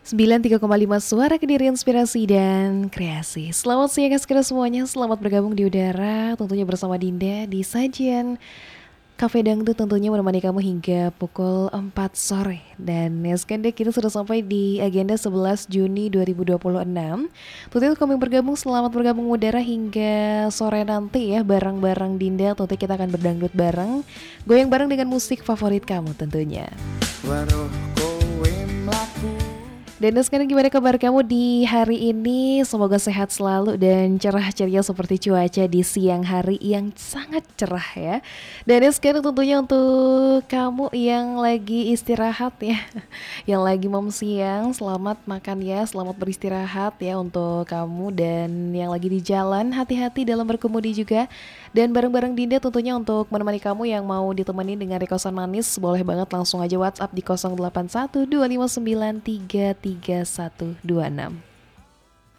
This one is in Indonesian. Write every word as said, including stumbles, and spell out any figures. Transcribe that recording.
sembilan puluh tiga koma lima Suara Kediri Inspirasi dan Kreasi. Selamat siang sekarang semuanya, selamat bergabung di udara. Tentunya bersama Dinda di sajian Cafe Dangdut, tentunya menemani kamu hingga pukul empat sore. Dan ya sekarang kita sudah sampai di agenda sebelas Juni dua ribu dua puluh enam. Tentunya kami bergabung, selamat bergabung udara hingga sore nanti ya. Bareng-bareng Dinda, tentunya kita akan berdangdut bareng, goyang bareng dengan musik favorit kamu tentunya. Waduh kowe mlaku. Dan sekarang gimana kabar kamu di hari ini? Semoga sehat selalu dan cerah ceria seperti cuaca di siang hari yang sangat cerah ya. Dan sekarang tentunya untuk kamu yang lagi istirahat ya, yang lagi mom siang, selamat makan ya, selamat beristirahat ya untuk kamu. Dan yang lagi di jalan, hati-hati dalam berkemudi juga. Dan bareng-bareng Dinda tentunya untuk menemani kamu yang mau ditemani dengan rekosan manis, boleh banget langsung aja WhatsApp di nol delapan satu dua lima sembilan tiga tiga satu dua enam.